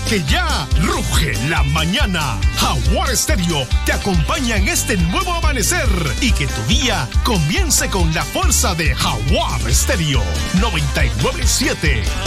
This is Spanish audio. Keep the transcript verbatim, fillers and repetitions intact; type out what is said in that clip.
que ya ruge la mañana. Jaguar Stereo te acompaña en este nuevo amanecer y que tu día comience con la fuerza de Jaguar Stereo noventa y nueve punto siete.